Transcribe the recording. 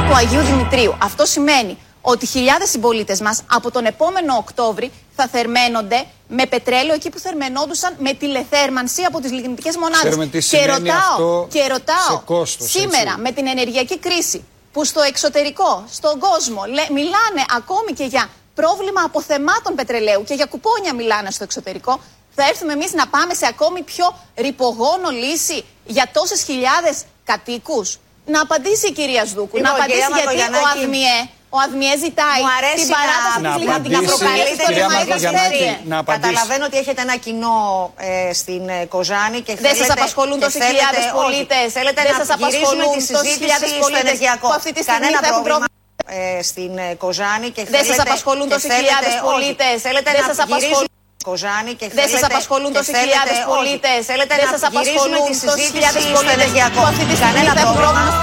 του Αγίου Δημητρίου. Αυτό σημαίνει ότι χιλιάδες συμπολίτες μας από τον επόμενο Οκτώβρη θα θερμαίνονται με πετρέλαιο εκεί που θερμαινόντουσαν με τηλεθέρμανση από τις λιγνητικές μονάδες. Και ρωτάω σήμερα με την ενεργειακή κρίση που στο εξωτερικό, στον κόσμο μιλάνε ακόμη και για πρόβλημα αποθεμάτων πετρελαίου και για κουπόνια μιλάνε στο εξωτερικό, θα έρθουμε εμείς να πάμε σε ακόμη πιο ρυπογόνο λύση για τόσες χιλιάδες κατοίκους? Να απαντήσει η κυρία Σδούκου, να απαντήσει γιατί ο ΑΔΜΙΕ ζητάει την παράταση της λιγνητικής προκαλέσης στο Λιμάνι. Καταλαβαίνω ότι έχετε ένα κοινό στην Κοζάνη και δεν σας απασχολούν τόσοι χιλιάδες πολίτες. Δεν σας απασχολούν τόσοι χιλιάδες πολίτες που αυτή τη στιγμή θα έχουν πρόβλημα στην Κοζάνη και δεν σας απασχολούν τόσοι χιλιάδες πολίτες. Δεν σας απασχολούν. Δεν σας απασχολούν τόσοι χιλιάδες πολίτες. Δεν σας απασχολούν τόσοι χιλιάδες πολίτες που αυτή τη στιγμή θα έχουν πρόβλημα.